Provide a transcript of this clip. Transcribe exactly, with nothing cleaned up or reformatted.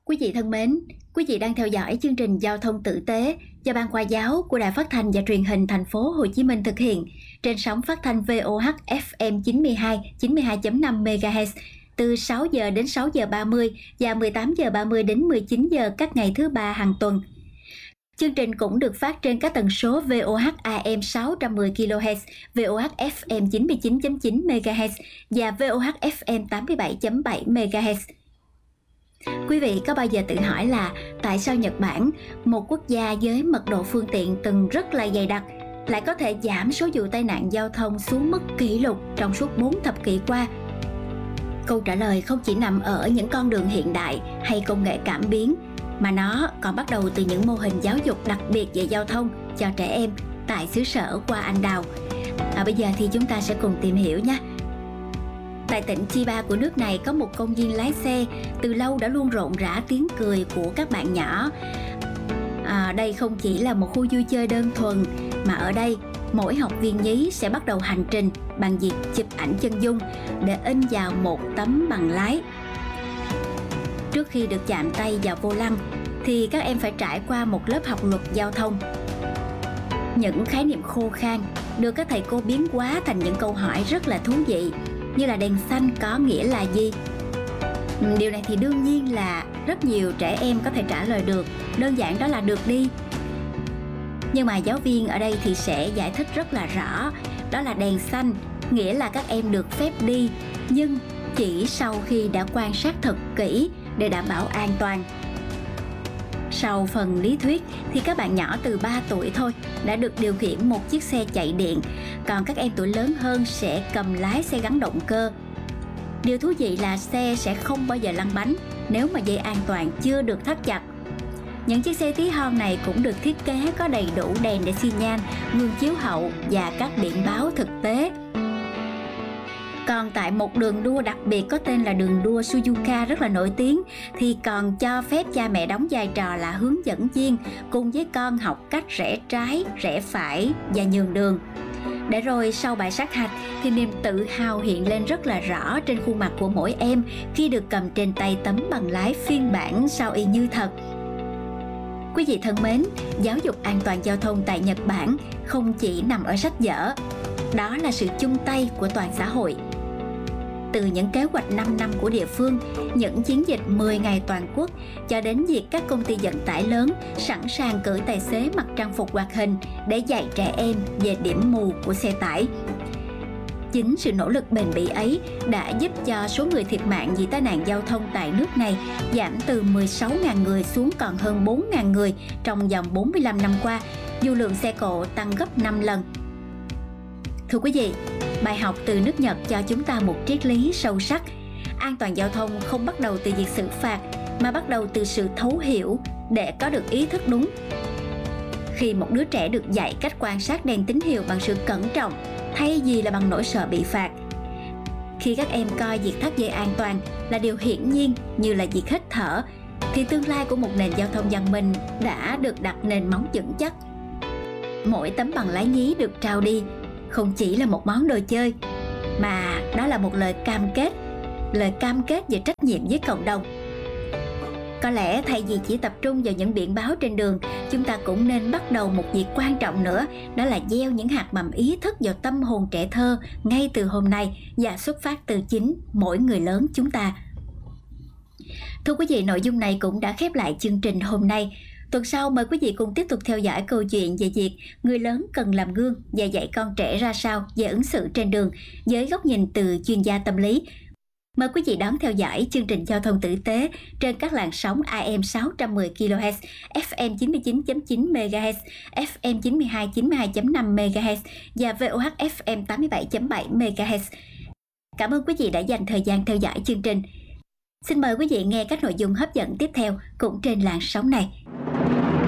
Quý vị thân mến, quý vị đang theo dõi chương trình Giao thông tử tế do Ban Khoa giáo của Đài Phát thanh và Truyền hình Thành phố Hồ Chí Minh thực hiện trên sóng phát thanh vê o hát ép em chín mươi hai, chín mươi hai chấm năm mê ga héc từ sáu giờ đến sáu giờ ba mươi và mười tám giờ ba mươi đến mười chín giờ các ngày thứ ba hàng tuần. Chương trình cũng được phát trên các tần số vê o hát a em sáu trăm mười ki lô héc, vê o hát ép em chín mươi chín chấm chín mê ga héc và vê o hát ép em tám mươi bảy chấm bảy mê ga héc. Quý vị có bao giờ tự hỏi là tại sao Nhật Bản, một quốc gia với mật độ phương tiện từng rất là dày đặc, lại có thể giảm số vụ tai nạn giao thông xuống mức kỷ lục trong suốt bốn thập kỷ qua? Câu trả lời không chỉ nằm ở những con đường hiện đại hay công nghệ cảm biến, mà nó còn bắt đầu từ những mô hình giáo dục đặc biệt về giao thông cho trẻ em tại xứ sở Hoa Anh Đào. À, bây giờ thì chúng ta sẽ cùng tìm hiểu nhé. Tại tỉnh Chiba của nước này có một công viên lái xe, từ lâu đã luôn rộn rã tiếng cười của các bạn nhỏ. À, đây không chỉ là một khu vui chơi đơn thuần, mà ở đây mỗi học viên nhí sẽ bắt đầu hành trình bằng việc chụp ảnh chân dung để in vào một tấm bằng lái. Trước khi được chạm tay vào vô lăng thì các em phải trải qua một lớp học luật giao thông. Những khái niệm khô khan được các thầy cô biến hóa thành những câu hỏi rất là thú vị, như là đèn xanh có nghĩa là gì? Điều này thì đương nhiên là rất nhiều trẻ em có thể trả lời được, đơn giản đó là được đi. Nhưng mà giáo viên ở đây thì sẽ giải thích rất là rõ, đó là đèn xanh nghĩa là các em được phép đi, nhưng chỉ sau khi đã quan sát thật kỹ để đảm bảo an toàn. Sau phần lý thuyết thì các bạn nhỏ từ ba tuổi thôi đã được điều khiển một chiếc xe chạy điện, còn các em tuổi lớn hơn sẽ cầm lái xe gắn động cơ. Điều thú vị là xe sẽ không bao giờ lăn bánh nếu mà dây an toàn chưa được thắt chặt. Những chiếc xe tí hon này cũng được thiết kế có đầy đủ đèn để xi nhan, gương chiếu hậu và các biển báo thực tế. Còn tại một đường đua đặc biệt có tên là đường đua Suzuka rất là nổi tiếng, thì còn cho phép cha mẹ đóng vai trò là hướng dẫn viên cùng với con học cách rẽ trái, rẽ phải và nhường đường. Để rồi sau bài sát hạch thì niềm tự hào hiện lên rất là rõ trên khuôn mặt của mỗi em khi được cầm trên tay tấm bằng lái phiên bản sao y như thật. Quý vị thân mến, giáo dục an toàn giao thông tại Nhật Bản không chỉ nằm ở sách vở, đó là sự chung tay của toàn xã hội. Từ những kế hoạch năm năm của địa phương, những chiến dịch mười ngày toàn quốc, cho đến việc các công ty vận tải lớn sẵn sàng cử tài xế mặc trang phục hoạt hình để dạy trẻ em về điểm mù của xe tải. Chính sự nỗ lực bền bỉ ấy đã giúp cho số người thiệt mạng vì tai nạn giao thông tại nước này giảm từ mười sáu nghìn người xuống còn hơn bốn nghìn người trong vòng bốn mươi lăm năm qua, dù lượng xe cộ tăng gấp năm lần. Thưa quý vị, bài học từ nước Nhật cho chúng ta một triết lý sâu sắc. An toàn giao thông không bắt đầu từ việc xử phạt, mà bắt đầu từ sự thấu hiểu để có được ý thức đúng. Khi một đứa trẻ được dạy cách quan sát đèn tín hiệu bằng sự cẩn trọng, thay vì là bằng nỗi sợ bị phạt. Khi các em coi việc thắt dây an toàn là điều hiển nhiên như là việc hít thở, thì tương lai của một nền giao thông văn minh đã được đặt nền móng vững chắc. Mỗi tấm bằng lái nhí được trao đi không chỉ là một món đồ chơi, mà đó là một lời cam kết, lời cam kết về trách nhiệm với cộng đồng. Có lẽ thay vì chỉ tập trung vào những biển báo trên đường, chúng ta cũng nên bắt đầu một việc quan trọng nữa, đó là gieo những hạt mầm ý thức vào tâm hồn trẻ thơ ngay từ hôm nay và xuất phát từ chính mỗi người lớn chúng ta. Thưa quý vị, nội dung này cũng đã khép lại chương trình hôm nay. Tuần sau mời quý vị cùng tiếp tục theo dõi câu chuyện về việc người lớn cần làm gương và dạy con trẻ ra sao về ứng xử trên đường với góc nhìn từ chuyên gia tâm lý. Mời quý vị đón theo dõi chương trình Giao thông tử tế trên các làn sóng a em sáu trăm mười ki lô héc, ép em chín mươi chín chấm chín mê ga héc, ép em chín mươi hai, chín mươi hai chấm năm mê ga héc và vê o hát ép em tám mươi bảy chấm bảy mê ga héc. Cảm ơn quý vị đã dành thời gian theo dõi chương trình. Xin mời quý vị nghe các nội dung hấp dẫn tiếp theo cũng trên làn sóng này.